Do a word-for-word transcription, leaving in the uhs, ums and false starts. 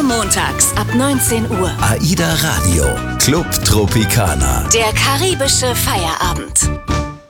montags ab neunzehn Uhr. AIDA Radio, Club Tropicana. Der karibische Feierabend.